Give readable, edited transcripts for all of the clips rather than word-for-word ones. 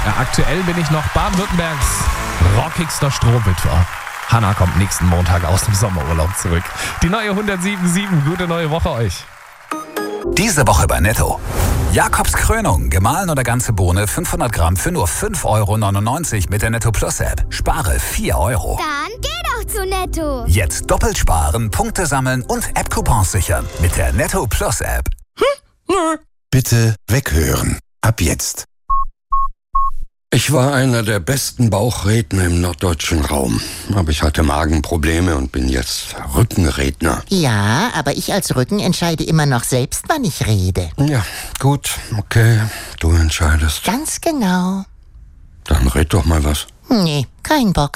Ja, aktuell bin ich noch Baden-Württembergs rockigster Strohwitwer. Hanna kommt nächsten Montag aus dem Sommerurlaub zurück. Die neue 107.7, gute neue Woche euch. Diese Woche bei Netto. Jakobs Krönung, gemahlen oder ganze Bohne, 500 Gramm für nur 5,99 € mit der Netto Plus App. Spare 4 €. Dann geh doch zu Netto. Jetzt doppelt sparen, Punkte sammeln und App-Coupons sichern mit der Netto Plus App. Bitte weghören. Ab jetzt. Ich war einer der besten Bauchredner im norddeutschen Raum. Aber ich hatte Magenprobleme und bin jetzt Rückenredner. Ja, aber ich als Rücken entscheide immer noch selbst, wann ich rede. Ja, gut, okay, du entscheidest. Ganz genau. Dann red doch mal was. Nee, kein Bock.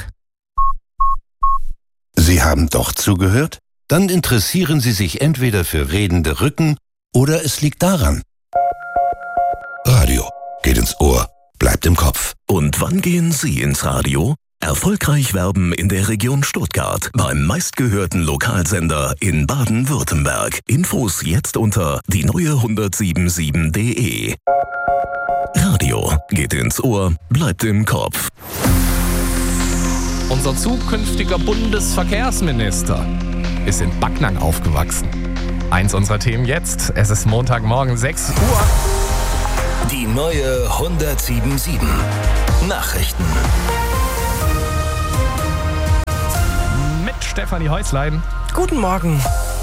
Sie haben doch zugehört? Dann interessieren Sie sich entweder für redende Rücken oder es liegt daran. Radio geht ins Ohr, bleibt im Kopf. Und wann gehen Sie ins Radio? Erfolgreich werben in der Region Stuttgart beim meistgehörten Lokalsender in Baden-Württemberg. Infos jetzt unter die neue1077.de. Radio geht ins Ohr, bleibt im Kopf. Unser zukünftiger Bundesverkehrsminister ist in Backnang aufgewachsen. Eins unserer Themen jetzt. Es ist Montagmorgen 6 Uhr. Die neue 107.7 Nachrichten. Mit Stefanie Häuslein. Guten Morgen.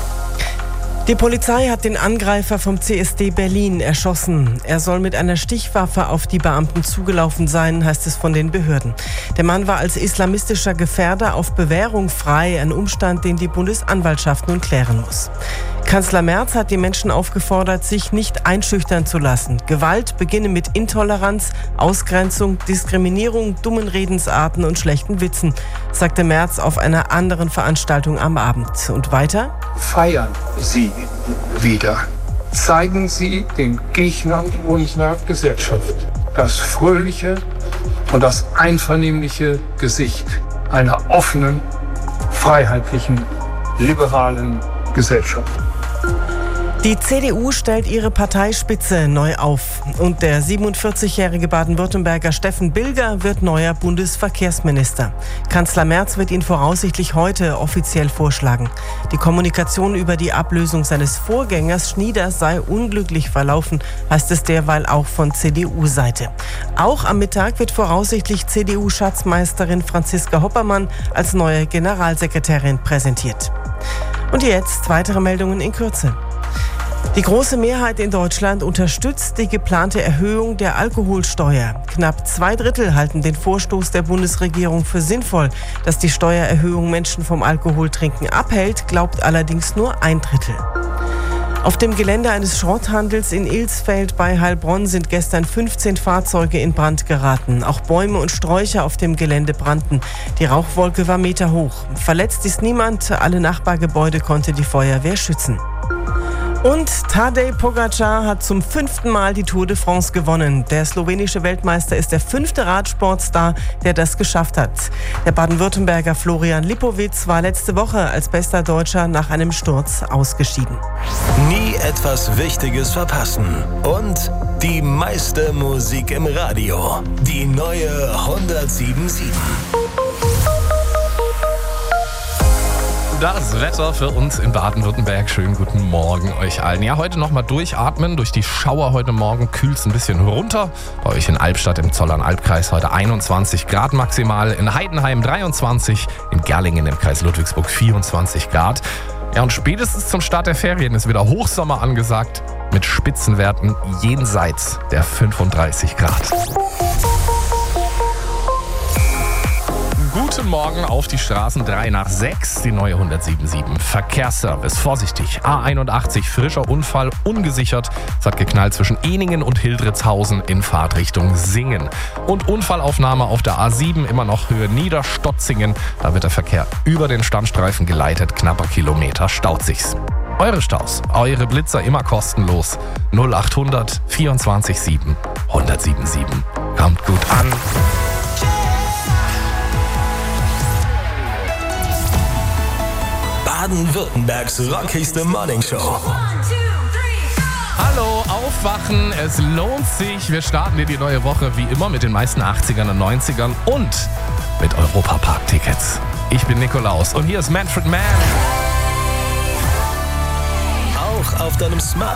Die Polizei hat den Angreifer vom CSD Berlin erschossen. Er soll mit einer Stichwaffe auf die Beamten zugelaufen sein, heißt es von den Behörden. Der Mann war als islamistischer Gefährder auf Bewährung frei, ein Umstand, den die Bundesanwaltschaft nun klären muss. Kanzler Merz hat die Menschen aufgefordert, sich nicht einschüchtern zu lassen. Gewalt beginne mit Intoleranz, Ausgrenzung, Diskriminierung, dummen Redensarten und schlechten Witzen, sagte Merz auf einer anderen Veranstaltung am Abend. Und weiter? Feiern Sie wieder. Zeigen Sie den Gegnern unserer Gesellschaft das fröhliche und das einvernehmliche Gesicht einer offenen, freiheitlichen, liberalen Gesellschaft. Die CDU stellt ihre Parteispitze neu auf. Und der 47-jährige Baden-Württemberger Steffen Bilger wird neuer Bundesverkehrsminister. Kanzler Merz wird ihn voraussichtlich heute offiziell vorschlagen. Die Kommunikation über die Ablösung seines Vorgängers Schnieder sei unglücklich verlaufen, heißt es derweil auch von CDU-Seite. Auch am Mittag wird voraussichtlich CDU-Schatzmeisterin Franziska Hoppermann als neue Generalsekretärin präsentiert. Und jetzt weitere Meldungen in Kürze. Die große Mehrheit in Deutschland unterstützt die geplante Erhöhung der Alkoholsteuer. Knapp 2/3 halten den Vorstoß der Bundesregierung für sinnvoll. Dass die Steuererhöhung Menschen vom Alkoholtrinken abhält, glaubt allerdings nur 1/3. Auf dem Gelände eines Schrotthandels in Ilsfeld bei Heilbronn sind gestern 15 Fahrzeuge in Brand geraten. Auch Bäume und Sträucher auf dem Gelände brannten. Die Rauchwolke war meterhoch. Verletzt ist niemand, alle Nachbargebäude konnte die Feuerwehr schützen. Und Tadej Pogačar hat zum 5. Mal die Tour de France gewonnen. Der slowenische Weltmeister ist der 5. Radsportstar, der das geschafft hat. Der Baden-Württemberger Florian Lipowitz war letzte Woche als bester Deutscher nach einem Sturz ausgeschieden. Nie etwas Wichtiges verpassen. Und die meiste Musik im Radio. Die neue 107.7. Das Wetter für uns in Baden-Württemberg. Schönen guten Morgen euch allen. Ja, heute nochmal durchatmen. Durch die Schauer heute Morgen kühlt es ein bisschen runter. Bei euch in Albstadt im Zollern-Albkreis heute 21 Grad maximal. In Heidenheim 23. In Gerlingen im Kreis Ludwigsburg 24 Grad. Ja, und spätestens zum Start der Ferien ist wieder Hochsommer angesagt. Mit Spitzenwerten jenseits der 35 Grad. Guten Morgen auf die Straßen, 3 nach 6, die neue 107.7. Verkehrsservice, vorsichtig, A81, frischer Unfall, ungesichert. Es hat geknallt zwischen Ehningen und Hildritzhausen in Fahrtrichtung Singen. Und Unfallaufnahme auf der A7, immer noch Höhe Niederstotzingen. Da wird der Verkehr über den Standstreifen geleitet, knapper Kilometer staut sich's. Eure Staus, eure Blitzer immer kostenlos. 0800 24 7 107.7. Kommt gut an. Baden-Württembergs rockigste Morningshow. Hallo, Aufwachen, es lohnt sich. Wir starten in die neue Woche wie immer mit den meisten 80ern und 90ern und mit Europa-Park-Tickets. Ich bin Nikolaus und hier ist Manfred Mann. Auch auf deinem Smartphone.